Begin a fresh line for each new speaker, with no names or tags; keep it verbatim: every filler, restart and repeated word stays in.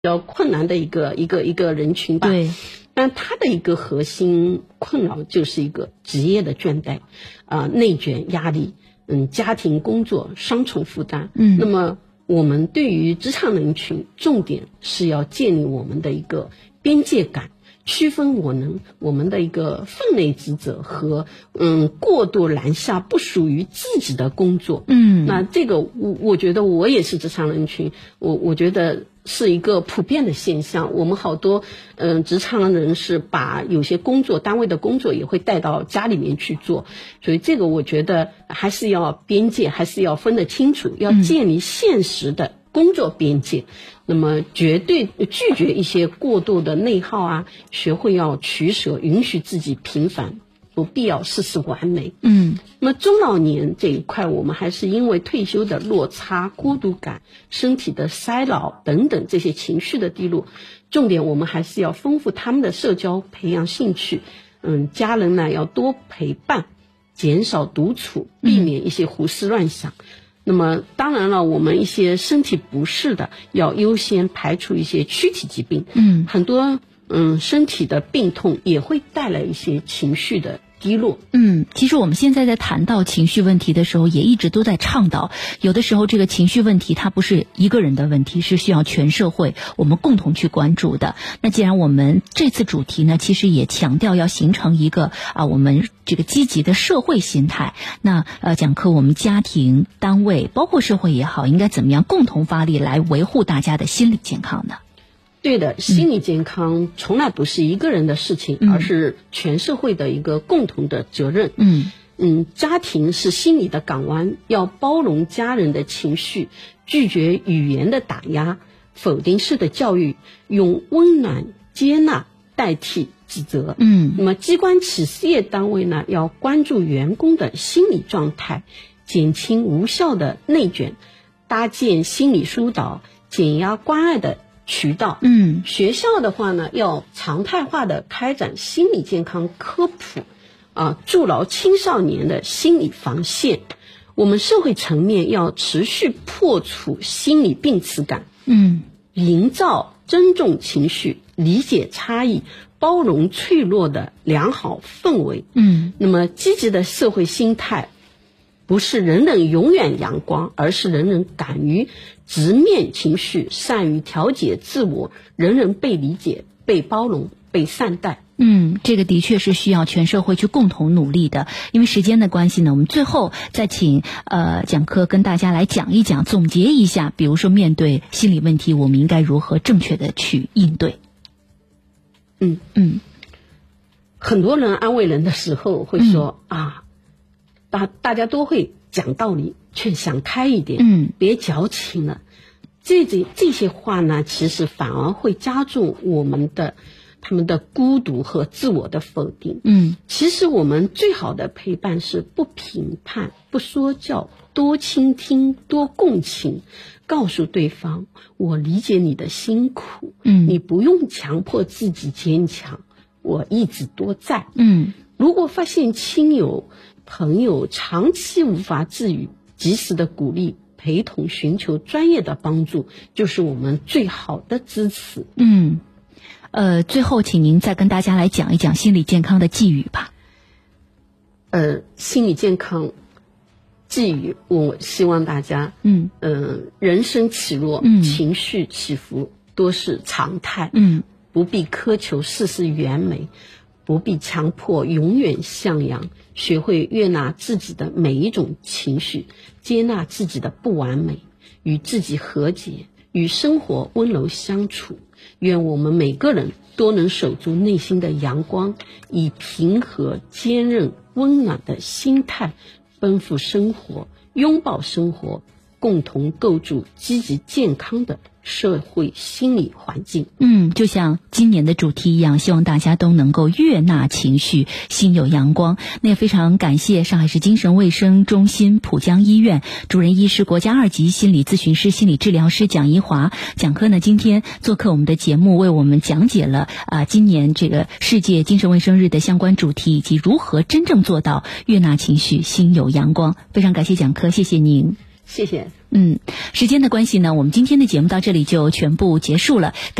较困难的一个一个一个人群吧。
对，
但他的一个核心困扰就是一个职业的倦怠，啊、呃，内卷压力，嗯，家庭工作双重负担。嗯，那么我们对于职场人群，重点是要建立我们的一个边界感。区分我们我们的一个分内职责和嗯过度揽下不属于自己的工作。嗯，那这个我我觉得我也是职场人群，我我觉得是一个普遍的现象。我们好多嗯、呃、职场人士把有些工作单位的工作也会带到家里面去做，所以这个我觉得还是要边界还是要分得清楚，要建立现实的工作边界。嗯，那么绝对拒绝一些过度的内耗啊，学会要取舍，允许自己平凡，不必要事事完美。嗯，那么中老年这一块，我们还是因为退休的落差、孤独感、身体的衰老等等这些情绪的低落，重点我们还是要丰富他们的社交，培养兴趣。嗯，家人呢要多陪伴，减少独处，避免一些胡思乱想。嗯，那么当然了，我们一些身体不适的要优先排除一些躯体疾病。嗯，很多嗯身体的病痛也会带来一些情绪的低落。
嗯，其实我们现在在谈到情绪问题的时候，也一直都在倡导，有的时候这个情绪问题它不是一个人的问题，是需要全社会我们共同去关注的。那既然我们这次主题呢，其实也强调要形成一个啊我们这个积极的社会心态，那呃讲课我们家庭、单位包括社会也好，应该怎么样共同发力来维护大家的心理健康呢？
对的，心理健康从来不是一个人的事情，嗯，而是全社会的一个共同的责任。嗯嗯，家庭是心理的港湾，要包容家人的情绪，拒绝语言的打压、否定式的教育，用温暖接纳代替指责。嗯，那么机关企事业单位呢，要关注员工的心理状态，减轻无效的内卷，搭建心理疏导、减压关爱的渠道。嗯，学校的话呢，要常态化的开展心理健康科普，啊，筑牢青少年的心理防线。我们社会层面要持续破除心理病耻感，嗯，营造尊重情绪、理解差异、包容脆弱的良好氛围。嗯，那么积极的社会心态，不是人人永远阳光，而是人人敢于直面情绪，善于调节自我，人人被理解、被包容、被善待。
嗯，这个的确是需要全社会去共同努力的。因为时间的关系呢，我们最后再请呃讲课跟大家来讲一讲，总结一下，比如说面对心理问题，我们应该如何正确的去应对。
嗯嗯，很多人安慰人的时候会说、嗯、啊，大大家都会讲道理，劝想开一点，嗯，别矫情了。这这这些话呢，其实反而会加重我们的他们的孤独和自我的否定。嗯，其实我们最好的陪伴是不评判、不说教，多倾听、多共情，告诉对方我理解你的辛苦，嗯，你不用强迫自己坚强，我一直都在。嗯，如果发现亲友、朋友长期无法自愈，及时的鼓励、陪同，寻求专业的帮助，就是我们最好的支持。
嗯。呃，最后请您再跟大家来讲一讲心理健康的寄语吧。
呃，心理健康寄语，我希望大家，嗯，呃，人生起落，嗯，情绪起伏都是常态，嗯，不必苛求事事完美，不必强迫永远向阳，学会悦纳自己的每一种情绪，接纳自己的不完美，与自己和解，与生活温柔相处。愿我们每个人都能守住内心的阳光，以平和、坚韧、温暖的心态奔赴生活，拥抱生活，共同构筑积极健康的社会心理环境。
嗯，就像今年的主题一样，希望大家都能够悦纳情绪，心有阳光。那也非常感谢上海市精神卫生中心浦江医院主任医师、国家二级心理咨询师、心理治疗师蒋一华讲课呢，今天做客我们的节目，为我们讲解了啊今年这个世界精神卫生日的相关主题，以及如何真正做到悦纳情绪，心有阳光。非常感谢讲课，谢谢您。
谢谢。
嗯，时间的关系呢，我们今天的节目到这里就全部结束了。